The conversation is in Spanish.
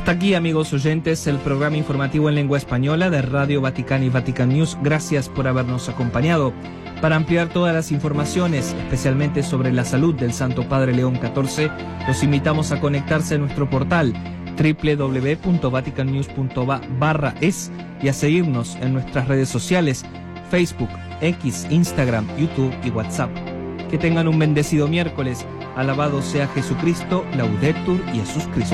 Hasta aquí, amigos oyentes, el programa informativo en lengua española de Radio Vaticana y Vatican News. Gracias por habernos acompañado. Para ampliar todas las informaciones, especialmente sobre la salud del Santo Padre León XIV, los invitamos a conectarse a nuestro portal www.vaticannews.va/es y a seguirnos en nuestras redes sociales, Facebook, X, Instagram, YouTube y WhatsApp. Que tengan un bendecido miércoles. Alabado sea Jesucristo, Laudetur y Jesús Cristo.